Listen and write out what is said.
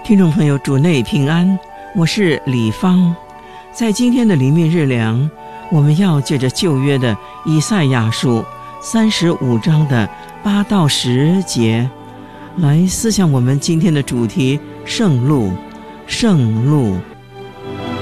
听众朋友，主内平安，我是李芳。在今天的灵命日粮，我们要借着旧约的以赛亚书35章的8到10节来思想我们今天的主题：圣路。圣路